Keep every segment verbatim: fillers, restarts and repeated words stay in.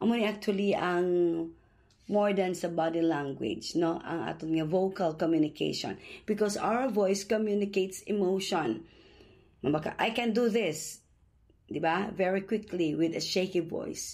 amo ni actually ang more than sa body language, no? Ang atong nga vocal communication. Because our voice communicates emotion. Mabaka, I can do this. Diba? Very quickly with a shaky voice.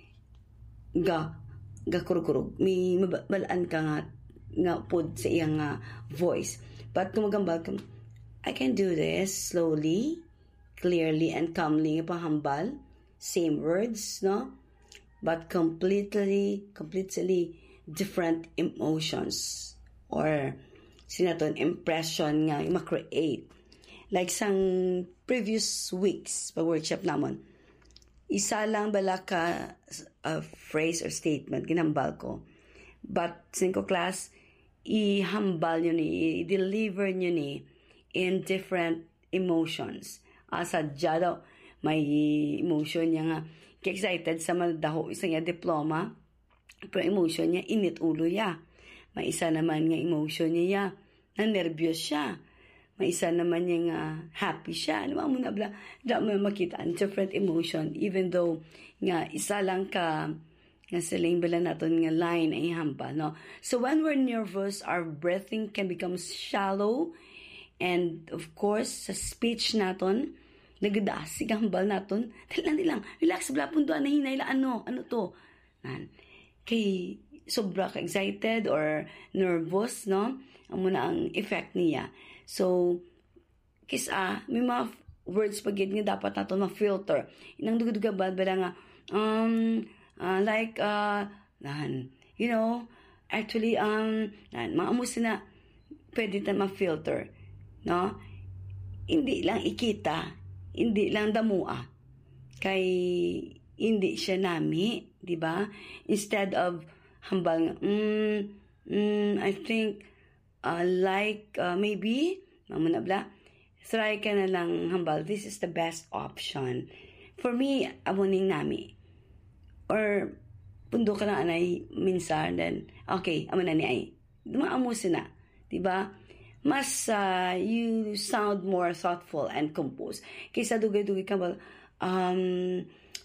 Ga, ga kurug-kurug. May mabalaan ka nga, nga pod sa iyang nga voice. But kung magambal ka, I can do this slowly, clearly, and calmly. Pahambal. Same words, no? But completely, completely different emotions or sinaton impression nga ma-create. Like sang previous weeks pag-workshop namon, isa lang bala ka a phrase or statement ginambal ko. But cinco class, ihambal nyo ni, i-deliver nyo ni in different emotions. Asa dya daw, may emotion niya nga excited sa madaho isa niya diploma, pero emotion niya init ulo ya. May isa naman nga emotion niya na nervyos siya. May isa naman niya nga happy siya. Ano mo na bla, da mo makita ang different emotion even though nga isa lang ka nga siling bala naton nga line ay hamba, no? So when we're nervous, our breathing can become shallow, and of course sa speech naton nagdasig ang hambal naton, dali lang, relax, bla punduan na hinay, ano, ano to? Nan, kay sobra ka excited or nervous, no? Ang muna ang effect niya. So, kisa, may mga words pag nga dapat naton ma-filter. Inang duguduga ba, bala nga, um, uh, like, uh, nan, you know, actually, um, nan, mga amusin na, pwede na ma-filter, no? Hindi lang ikita, hindi lang damua kay hindi siya nami, di ba? Instead of hambal nga, mm, mm, I think uh, like uh, maybe mamunabla, try ka na lang hambal, this is the best option for me, amuning nami, or pundo ka na anay minsan, then okay, amo na ni ay dumaamusin na, di ba? Mas uh, you sound more thoughtful and composed. Kaysa dugay-dugay ka ba, um,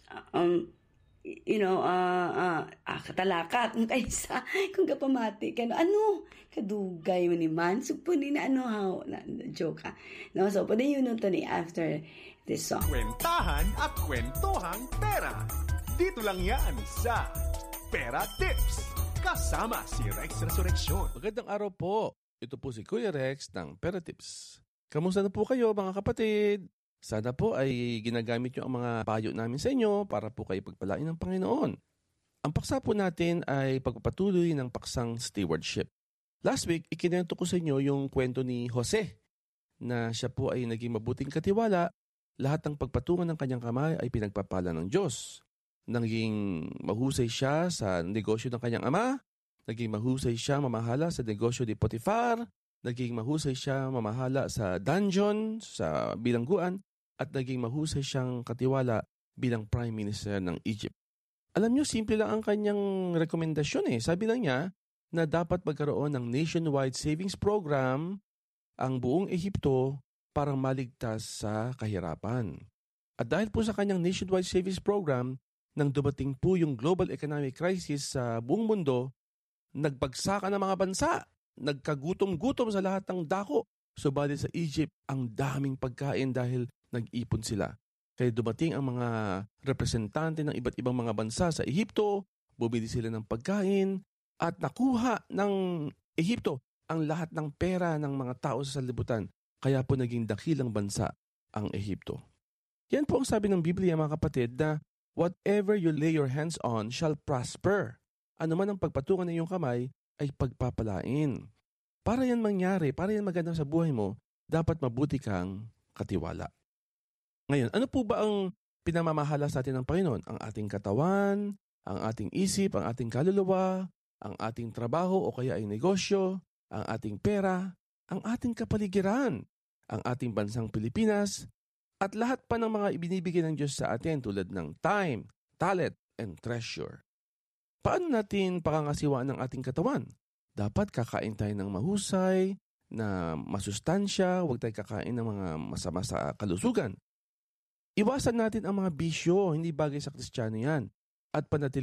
um, you know, uh, uh, ah, katalakat, kaysa, kung kapamati ka, no, ano, kadugay mo ni man, so po ni na, ano, how, na, joke ha. No, so, pwede yun nun to ni after this song. Kwentahan at kwentohang pera. Dito lang yan sa Pera Tips. Kasama si Rex Resurrection. Magandang araw po. Ito po si Kuya Rex ng Pera Tips. Kamusta na po kayo mga kapatid? Sana po ay ginagamit nyo ang mga payo namin sa inyo para po kayo pagpalain ng Panginoon. Ang paksa po natin ay pagpapatuloy ng paksang stewardship. Last week, ikinento ko sa inyo yung kwento ni Jose na siya po ay naging mabuting katiwala. Lahat ng pagpatungan ng kanyang kamay ay pinagpapala ng Diyos. Naging mahusay siya sa negosyo ng kanyang ama. Naging mahusay siya mamahala sa negosyo ni Potifar, naging mahusay siya mamahala sa dungeon, sa bilangguan, at naging mahusay siyang katiwala bilang Prime Minister ng Egypt. Alam niyo, simple lang ang kanyang rekomendasyon eh. Sabi lang niya na dapat magkaroon ng nationwide savings program ang buong Ehipto para maligtas sa kahirapan. At dahil po sa kanyang nationwide savings program, nang dumating po yung global economic crisis sa buong mundo, nagbagsakan ng mga bansa, nagkagutom-gutom sa lahat ng dako. Subalit sa Egypt, ang daming pagkain dahil nag-ipon sila. Kaya dumating ang mga representante ng iba't ibang mga bansa sa Ehipto, bumili sila ng pagkain, at nakuha ng Ehipto ang lahat ng pera ng mga tao sa sanlibutan. Kaya po naging dakilang bansa ang Ehipto. Yan po ang sabi ng Biblia mga kapatid na whatever you lay your hands on shall prosper. Ano man ang pagpatungan ng iyong kamay ay pagpapalain. Para yan mangyari, para yan maganda sa buhay mo, dapat mabuti kang katiwala. Ngayon, ano po ba ang pinamamahala sa atin ng Panginoon? Ang ating katawan, ang ating isip, ang ating kaluluwa, ang ating trabaho o kaya ay negosyo, ang ating pera, ang ating kapaligiran, ang ating bansang Pilipinas, at lahat pa ng mga ibinibigay ng Diyos sa atin tulad ng time, talent, and treasure. Paano natin pakangasiwaan ng ating katawan? Dapat kakain tayo ng mahusay, na masustansya, huwag tayo kakain ng mga masama sa kalusugan. Iwasan natin ang mga bisyo, hindi bagay sa Kristiyano yan. At panatili